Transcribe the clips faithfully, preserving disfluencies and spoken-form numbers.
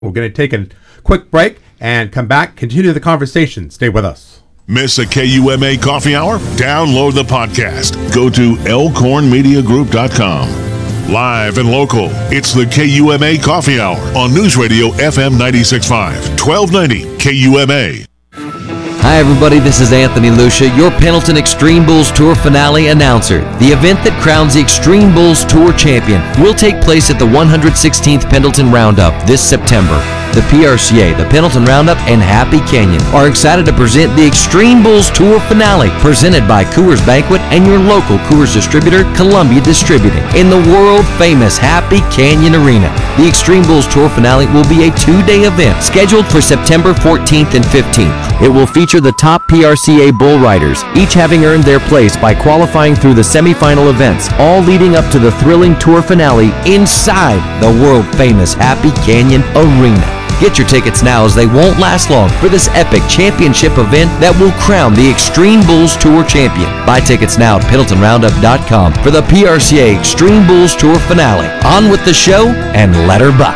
We're going to take a quick break and come back, continue the conversation. Stay with us. Miss a K U M A coffee hour? Download the podcast. Go to elkhorn media group dot com. Live and local, it's the K U M A Coffee Hour on News Radio F M ninety-six point five, twelve ninety K U M A. Hi everybody, this is Anthony Lucia, your Pendleton Extreme Bulls Tour finale announcer. The event that crowns the Extreme Bulls Tour champion will take place at the one hundred sixteenth Pendleton Roundup this September. The P R C A, the Pendleton Roundup, and Happy Canyon are excited to present the Extreme Bulls Tour finale, presented by Coors Banquet and your local Coors distributor, Columbia Distributing, in the world-famous Happy Canyon Arena. The Extreme Bulls Tour finale will be a two-day event scheduled for September fourteenth and fifteenth. It will feature the top P R C A bull riders, each having earned their place by qualifying through the semifinal events, all leading up to the thrilling tour finale inside the world-famous Happy Canyon Arena. Get your tickets now, as they won't last long, for this epic championship event that will crown the Extreme Bulls Tour champion. Buy tickets now at pendleton roundup dot com for the P R C A Extreme Bulls Tour finale. On with the show, and let her buck.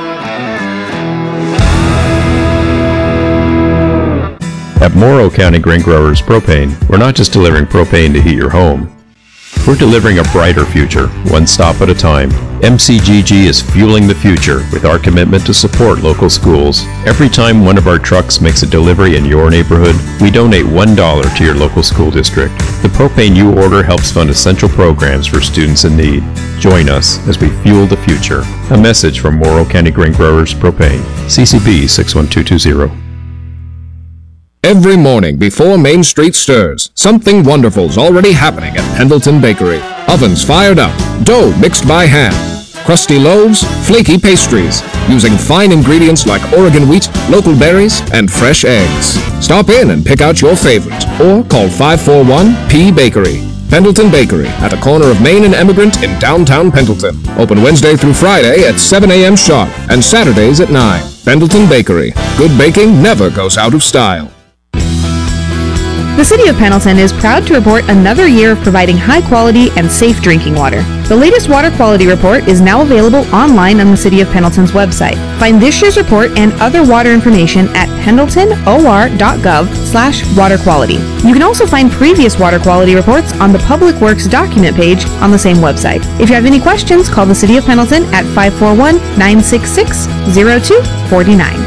At Morrow County Grain Growers Propane, we're not just delivering propane to heat your home. We're delivering a brighter future, one stop at a time. M C G G is fueling the future with our commitment to support local schools. Every time one of our trucks makes a delivery in your neighborhood, we donate one dollar to your local school district. The propane you order helps fund essential programs for students in need. Join us as we fuel the future. A message from Morrow County Grain Growers Propane. C C B six one two two zero. Every morning before Main Street stirs, something wonderful's already happening at Pendleton Bakery. Ovens fired up, dough mixed by hand, crusty loaves, flaky pastries, using fine ingredients like Oregon wheat, local berries, and fresh eggs. Stop in and pick out your favorite, or call five four one P Bakery. Pendleton Bakery, at the corner of Main and Emigrant in downtown Pendleton. Open Wednesday through Friday at seven a.m. sharp and Saturdays at nine. Pendleton Bakery. Good baking never goes out of style. The City of Pendleton is proud to report another year of providing high-quality and safe drinking water. The latest water quality report is now available online on the City of Pendleton's website. Find this year's report and other water information at pendleton o r dot gov slash water quality. You can also find previous water quality reports on the Public Works document page on the same website. If you have any questions, call the City of Pendleton at five four one, nine six six, zero two four nine.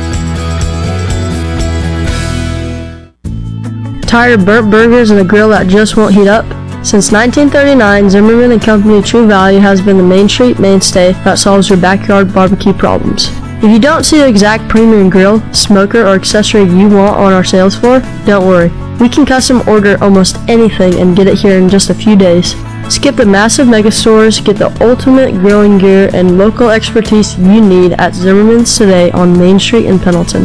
Tired of burnt burgers and a grill that just won't heat up? Since nineteen thirty-nine, Zimmerman and Company True Value has been the Main Street mainstay that solves your backyard barbecue problems. If you don't see the exact premium grill, smoker, or accessory you want on our sales floor, don't worry. We can custom order almost anything and get it here in just a few days. Skip the massive mega stores, get the ultimate grilling gear and local expertise you need at Zimmerman's today on Main Street in Pendleton.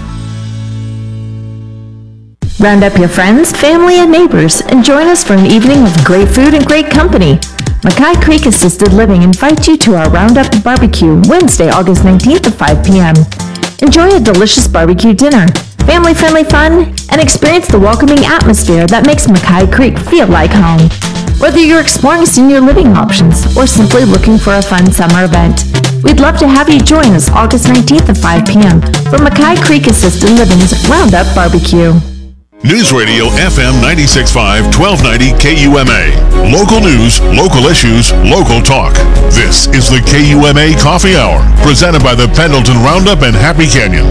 Round up your friends, family, and neighbors and join us for an evening of great food and great company. Mackay Creek Assisted Living invites you to our Roundup Barbecue Wednesday, August nineteenth at five p.m. Enjoy a delicious barbecue dinner, family-friendly fun, and experience the welcoming atmosphere that makes Mackay Creek feel like home. Whether you're exploring senior living options or simply looking for a fun summer event, we'd love to have you join us August nineteenth at five p.m. for Mackay Creek Assisted Living's Roundup Barbecue. News Radio F M ninety-six point five, twelve ninety K U M A. Local news, local issues, local talk. This is the K U M A Coffee Hour, presented by the Pendleton Roundup and Happy Canyon.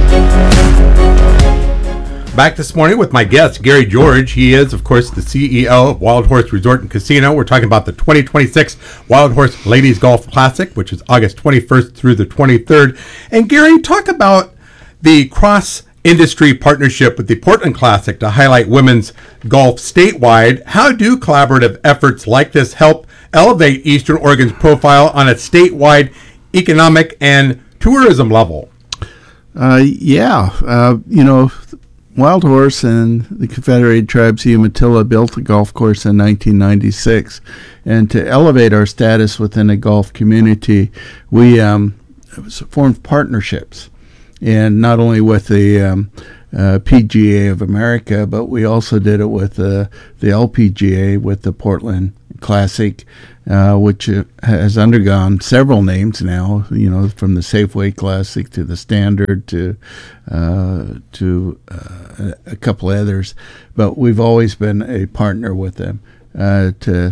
Back this morning with my guest, Gary George. He is, of course, the C E O of Wild Horse Resort and Casino. We're talking about the twenty twenty-six Wild Horse Ladies Golf Classic, which is August twenty-first through the twenty-third. And Gary, talk about the cross industry partnership with the Portland Classic to highlight women's golf statewide. How do collaborative efforts like this help elevate Eastern Oregon's profile on a statewide economic and tourism level? Uh, yeah, uh, you know, Wild Horse and the Confederated Tribes of Umatilla built a golf course in nineteen ninety-six, and to elevate our status within the golf community, we um, formed partnerships. And not only with the um, uh, P G A of America, but we also did it with uh, the L P G A, with the Portland Classic, uh, which uh, has undergone several names now, you know, from the Safeway Classic to the Standard to uh, to uh, a couple others. But we've always been a partner with them uh, to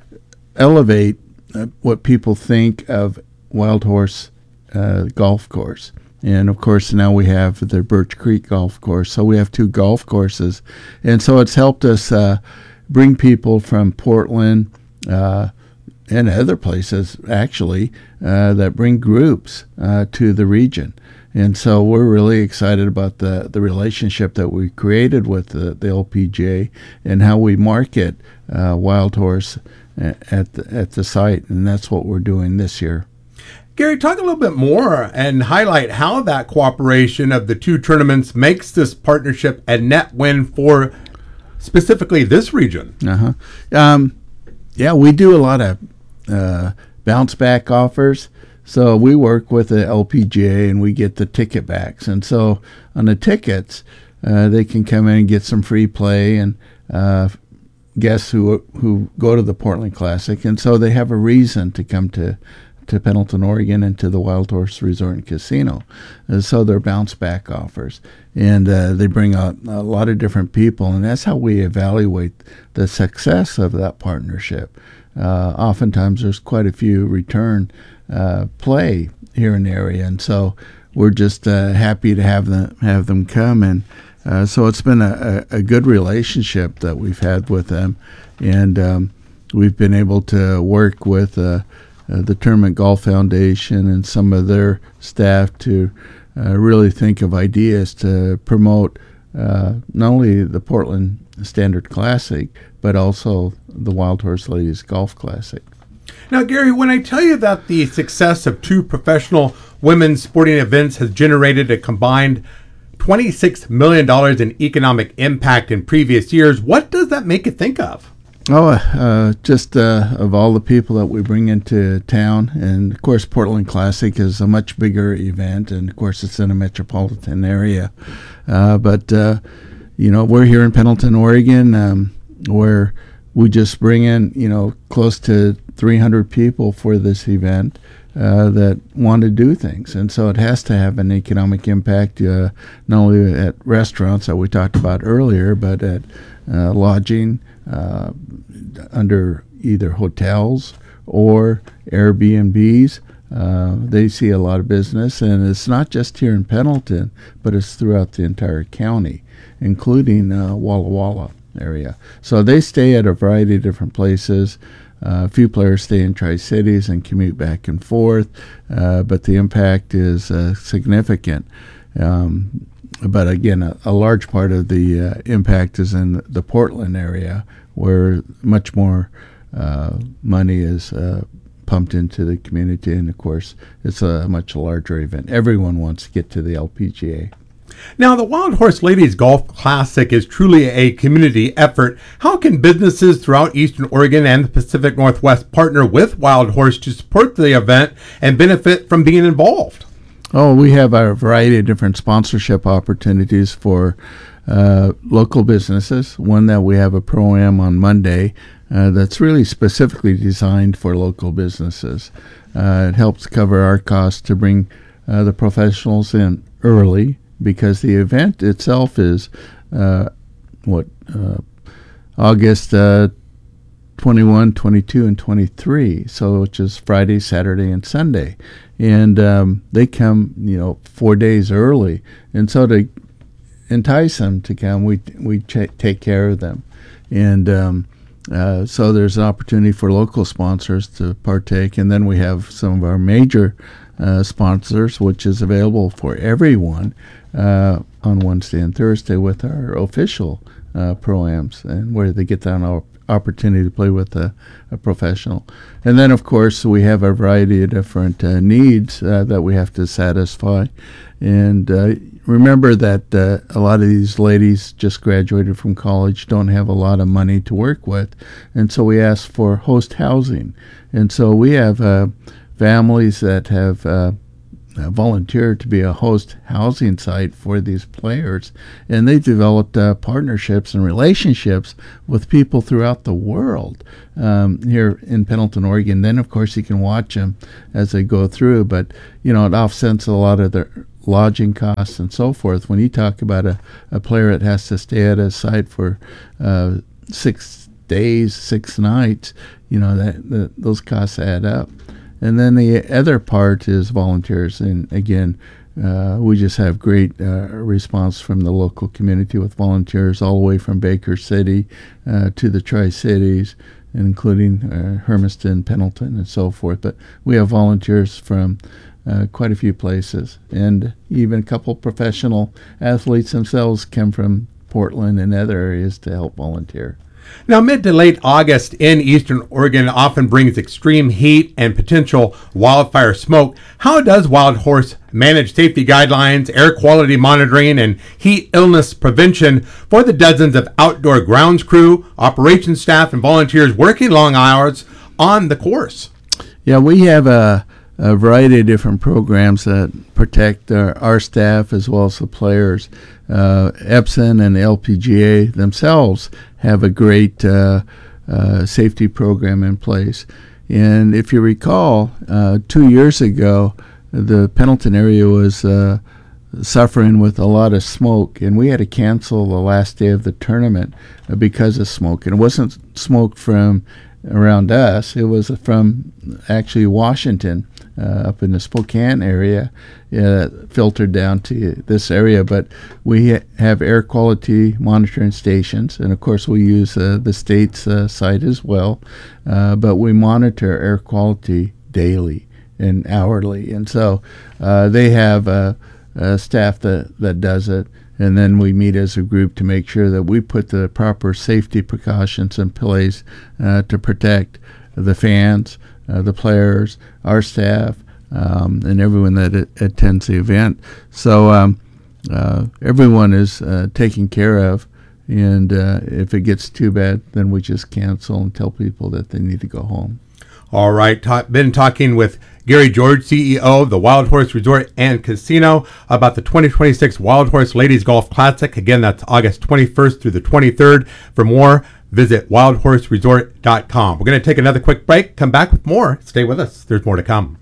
elevate uh, what people think of Wild Horse uh, Golf Course. And, of course, now we have the Birch Creek Golf Course. So we have two golf courses. And so it's helped us uh, bring people from Portland uh, and other places, actually, uh, that bring groups uh, to the region. And so we're really excited about the, the relationship that we created with the, the L P G A and how we market uh, Wild Horse at the, at the site. And that's what we're doing this year. Gary, talk a little bit more and highlight how that cooperation of the two tournaments makes this partnership a net win for specifically this region. Uh-huh. Um, yeah, we do a lot of uh, bounce back offers. So we work with the L P G A and we get the ticket backs. And so on the tickets, uh, they can come in and get some free play and uh, guests who who go to the Portland Classic. And so they have a reason to come to to Pendleton, Oregon, and to the Wild Horse Resort and Casino. Uh, so they're bounce back offers. And uh, they bring out a lot of different people, and that's how we evaluate the success of that partnership. Uh, oftentimes there's quite a few return uh, play here in the area, and so we're just uh, happy to have them, have them come. And uh, so it's been a, a, a good relationship that we've had with them, and um, we've been able to work with uh, Uh, the Tournament Golf Foundation and some of their staff to uh, really think of ideas to promote uh, not only the Portland Standard Classic, but also the Wild Horse Ladies Golf Classic. Now, Gary, when I tell you that the success of two professional women's sporting events has generated a combined twenty-six million dollars in economic impact in previous years, what does that make you think of? Oh, uh, just uh, of all the people that we bring into town. And, of course, Portland Classic is a much bigger event. And, of course, it's in a metropolitan area. Uh, but, uh, you know, we're here in Pendleton, Oregon, um, where we just bring in, you know, close to three hundred people for this event uh, that want to do things. And so it has to have an economic impact, uh, not only at restaurants that we talked about earlier, but at uh, lodging, Uh, under either hotels or Airbnbs. Uh, they see a lot of business, and it's not just here in Pendleton, but it's throughout the entire county, including uh, Walla Walla area. So they stay at a variety of different places. Uh, a few players stay in Tri-Cities and commute back and forth, uh, but the impact is uh, significant. Um, But again, a, a large part of the uh, impact is in the Portland area, where much more uh, money is uh, pumped into the community. And of course, it's a much larger event. Everyone wants to get to the L P G A. Now, the Wild Horse Ladies Golf Classic is truly a community effort. How can businesses throughout Eastern Oregon and the Pacific Northwest partner with Wild Horse to support the event and benefit from being involved? Oh, we have a variety of different sponsorship opportunities for uh, local businesses. One that we have a Pro-Am on Monday uh, that's really specifically designed for local businesses. Uh, it helps cover our costs to bring uh, the professionals in early, because the event itself is, uh, what, uh, August uh, twenty-one, twenty-two, and twenty-three, so which is Friday, Saturday, and Sunday. And um, they come, you know, four days early. And so to entice them to come, we we ch- take care of them. And um, uh, so there's an opportunity for local sponsors to partake. And then we have some of our major uh, sponsors, which is available for everyone uh, on Wednesday and Thursday with our official uh, Pro-Ams, and where they get that op- opportunity to play with a, a professional. And then, of course, we have a variety of different uh, needs uh, that we have to satisfy. And uh, remember that uh, a lot of these ladies just graduated from college, don't have a lot of money to work with. And so we ask for host housing. And so we have uh, families that have uh, uh, volunteered to be a host housing site for these players, and they developed uh, partnerships and relationships with people throughout the world um, here in Pendleton, Oregon. Then, of course, you can watch them as they go through, but you know, it offsets a lot of their lodging costs and so forth. When you talk about a, a player that has to stay at a site for uh, six days, six nights, you know, that, that those costs add up. And then the other part is volunteers. And again, uh, we just have great uh, response from the local community with volunteers all the way from Baker City uh, to the Tri-Cities, including uh, Hermiston, Pendleton, and so forth. But we have volunteers from uh, quite a few places. And even a couple professional athletes themselves come from Portland and other areas to help volunteer. Now, mid to late August in eastern Oregon often brings extreme heat and potential wildfire smoke. How does Wild Horse manage safety guidelines, air quality monitoring, and heat illness prevention for the dozens of outdoor grounds crew, operations staff, and volunteers working long hours on the course? Yeah, we have a, a variety of different programs that protect our, our staff as well as the players. Uh, Epson and the L P G A themselves have a great uh, uh, safety program in place. And if you recall, uh, two years ago, the Pendleton area was uh, suffering with a lot of smoke, and we had to cancel the last day of the tournament uh, because of smoke. And it wasn't smoke from around us, it was from actually Washington, uh, up in the Spokane area, uh, filtered down to this area. But we ha- have air quality monitoring stations, and of course we use uh, the state's uh, site as well, uh, but we monitor air quality daily and hourly. And so uh, they have uh, uh, staff that, that does it. And then we meet as a group to make sure that we put the proper safety precautions in place uh, to protect the fans, uh, the players, our staff, um, and everyone that a- attends the event. So um, uh, everyone is uh, taken care of. And uh, if it gets too bad, then we just cancel and tell people that they need to go home. All right. Ta- been talking with Gary George, C E O of the Wild Horse Resort and Casino, about the twenty twenty-six Wild Horse Ladies Golf Classic. Again, that's August twenty-first through the twenty-third. For more, visit wild horse resort dot com. We're going to take another quick break, come back with more. Stay with us. There's more to come.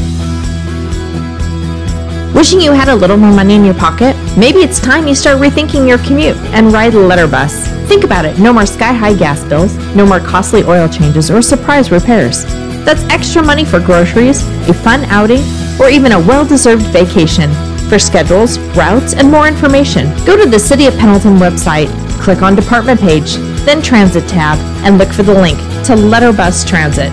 Wishing you had a little more money in your pocket? Maybe it's time you start rethinking your commute and ride Letterbus. Think about it. No more sky-high gas bills, no more costly oil changes or surprise repairs. That's extra money for groceries, a fun outing, or even a well-deserved vacation. For schedules, routes, and more information, go to the City of Pendleton website, click on Department page, then Transit tab, and look for the link to Letterbus Transit.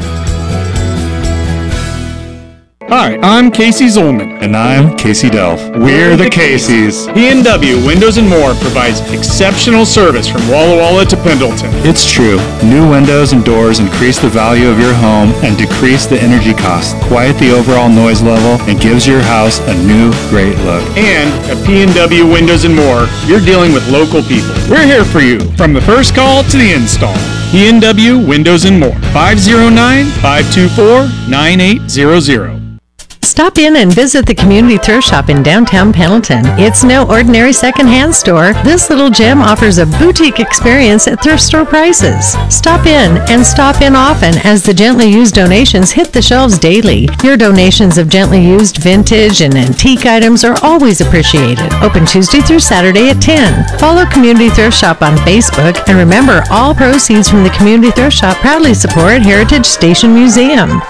Hi, I'm Casey Zolman. And I'm Casey Delph. We're the Caseys. P and W Windows and More provides exceptional service from Walla Walla to Pendleton. It's true. New windows and doors increase the value of your home and decrease the energy cost, quiet the overall noise level, and gives your house a new, great look. And at P and W Windows and More, you're dealing with local people. We're here for you, from the first call to the install. P and W Windows and More, five oh nine, five two four, nine eight zero zero. Stop in and visit the Community Thrift Shop in downtown Pendleton. It's no ordinary secondhand store. This little gem offers a boutique experience at thrift store prices. Stop in and stop in often as the gently used donations hit the shelves daily. Your donations of gently used vintage and antique items are always appreciated. Open Tuesday through Saturday at ten. Follow Community Thrift Shop on Facebook, and remember, all proceeds from the Community Thrift Shop proudly support Heritage Station Museum.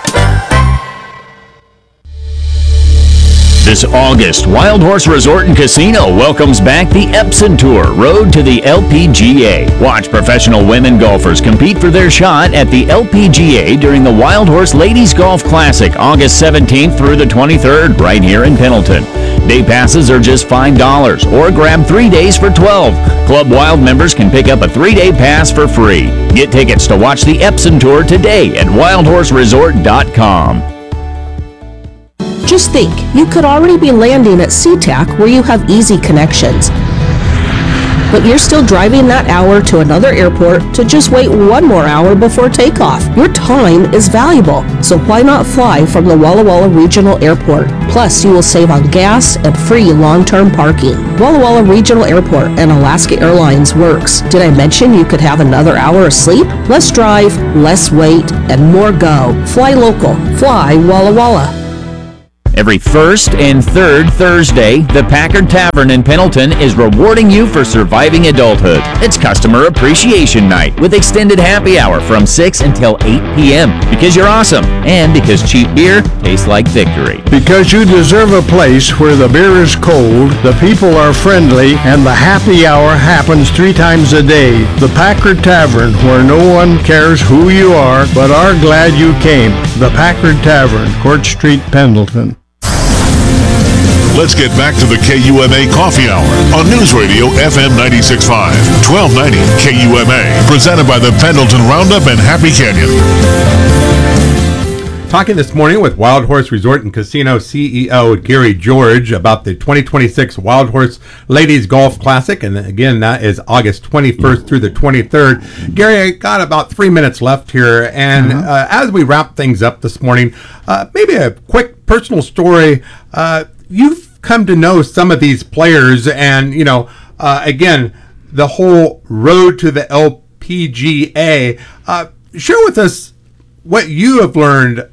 This August, Wild Horse Resort and Casino welcomes back the Epson Tour, Road to the L P G A. Watch professional women golfers compete for their shot at the L P G A during the Wild Horse Ladies Golf Classic, August seventeenth through the twenty-third, right here in Pendleton. Day passes are just five dollars, or grab three days for twelve dollars. Club Wild members can pick up a three-day pass for free. Get tickets to watch the Epson Tour today at wild horse resort dot com. Just think, you could already be landing at SeaTac where you have easy connections. but you're still driving that hour to another airport to just wait one more hour before takeoff. Your time is valuable, so why not fly from the Walla Walla Regional Airport? Plus, you will save on gas and free long-term parking. Walla Walla Regional Airport and Alaska Airlines works. Did I mention you could have another hour of sleep? Less drive, less wait, and more go. Fly local. Fly Walla Walla. Every first and third Thursday, the Packard Tavern in Pendleton is rewarding you for surviving adulthood. It's Customer Appreciation Night with extended happy hour from six until eight p.m. Because you're awesome and because cheap beer tastes like victory. Because you deserve a place where the beer is cold, the people are friendly, and the happy hour happens three times a day. The Packard Tavern, where no one cares who you are, but are glad you came. The Packard Tavern, Court Street, Pendleton. Let's get back to the K U M A Coffee Hour on News Radio F M ninety-six point five, twelve ninety K U M A, presented by the Pendleton Roundup and Happy Canyon. Talking this morning with Wild Horse Resort and Casino C E O Gary George about the twenty twenty-six Wild Horse Ladies Golf Classic. And again, that is August twenty-first through the twenty-third. Gary, I got about three minutes left here. And uh-huh. uh, as we wrap things up this morning, uh, maybe a quick personal story. Uh, you've come to know some of these players and, you know, uh, again, the whole road to the L P G A. Uh, share with us what you have learned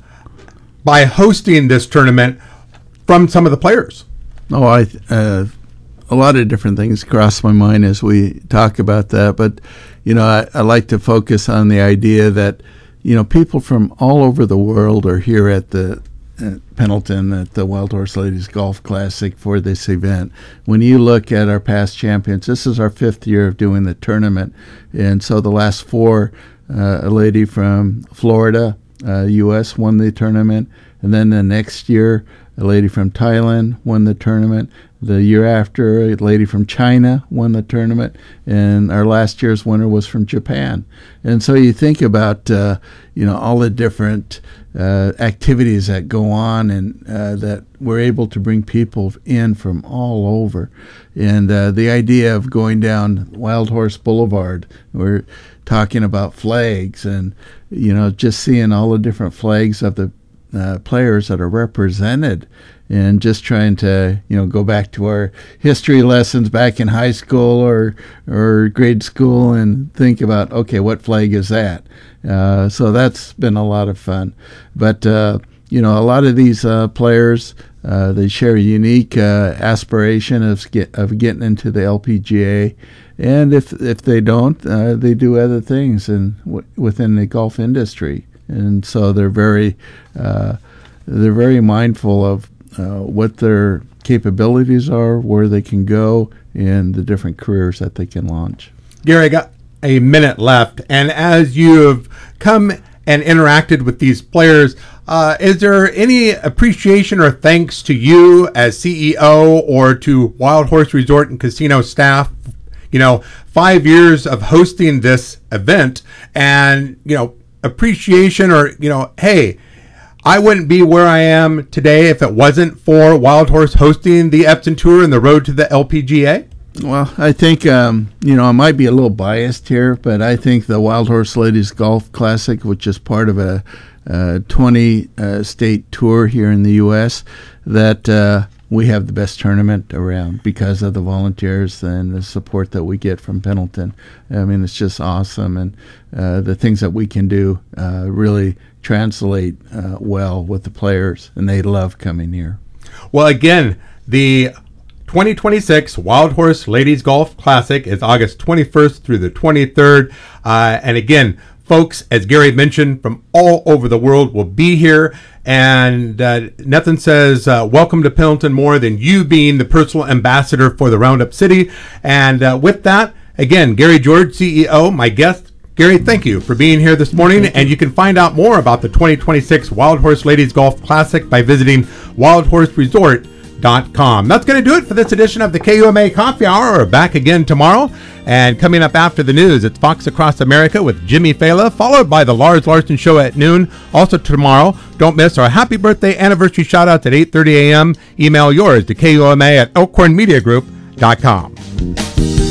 by hosting this tournament from some of the players. Oh, I uh, a lot of different things cross my mind as we talk about that. But, you know, I, I like to focus on the idea that, you know, people from all over the world are here at the at Pendleton at the Wild Horse Ladies Golf Classic for this event. When you look at our past champions, this is our fifth year of doing the tournament. And so the last four, uh, a lady from Florida, uh, U S won the tournament. And then the next year, a lady from Thailand won the tournament. The year after, a lady from China won the tournament. And our last year's winner was from Japan. And so you think about, uh, you know, all the different uh, activities that go on and uh, that we're able to bring people in from all over. And uh, the idea of going down Wild Horse Boulevard, we're talking about flags and, you know, just seeing all the different flags of the uh, players that are represented. And just trying to, you know, go back to our history lessons back in high school or or grade school and think about, okay, what flag is that? Uh, so that's been a lot of fun. But, uh, you know, a lot of these uh, players, uh, they share a unique uh, aspiration of, get, of getting into the L P G A. And if if they don't, uh, they do other things in, w- within the golf industry. And so they're very, uh, they're very mindful of Uh, what their capabilities are, where they can go, and the different careers that they can launch. Gary, I got a minute left, and as you have come and interacted with these players, uh, is there any appreciation or thanks to you as C E O or to Wild Horse Resort and Casino staff? You know, five years of hosting this event, and, you know, appreciation or, you know, hey, I wouldn't be where I am today if it wasn't for Wild Horse hosting the Epson Tour and the road to the L P G A? Well, I think, um, you know, I might be a little biased here, but I think the Wild Horse Ladies Golf Classic, which is part of a twenty-state uh, tour here in the U S, that uh, we have the best tournament around because of the volunteers and the support that we get from Pendleton. I mean, it's just awesome, and uh, the things that we can do uh, really translate uh, well with the players, and they love coming here. Well, again, the twenty twenty-six Wild Horse Ladies Golf Classic is August twenty-first through the twenty-third. Uh, and again, folks, as Gary mentioned, from all over the world will be here. And uh, nothing says uh, welcome to Pendleton more than you being the personal ambassador for the Roundup City. And uh, with that, again, Gary George, C E O, my guest. Gary, thank you for being here this morning, and you can find out more about the twenty twenty-six Wild Horse Ladies Golf Classic by visiting wild horse resort dot com. That's going to do it for this edition of the K U M A Coffee Hour. We're back again tomorrow, and coming up after the news, it's Fox Across America with Jimmy Fela, followed by the Lars Larson Show at noon. Also tomorrow, don't miss our happy birthday anniversary shout-outs at eight thirty a.m. Email yours to K U M A at elkhorn media group dot com.